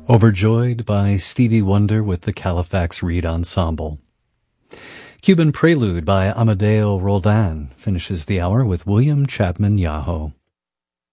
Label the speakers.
Speaker 1: Overjoyed by Stevie Wonder with the Califax Reed Ensemble. Cuban Prelude by Amadeo Roldan finishes the hour with William Chapman Yaho.